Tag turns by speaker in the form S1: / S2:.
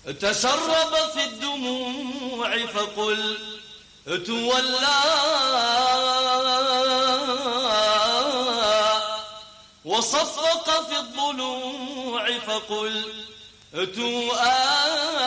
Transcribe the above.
S1: تسرب في الدموع فقل تولى، وصفق في الضلوع فقل تؤى.